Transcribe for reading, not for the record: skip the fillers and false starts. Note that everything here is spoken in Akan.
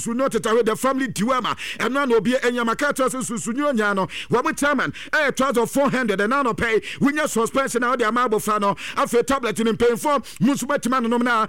Suno Tetawe, the family Duama, and none will be any Yamakato Sunyano, Wamitaman, 1,400 and nano pay, when your suspension out the Amabo Fano, after tablet in paying for Musumatiman Nomna,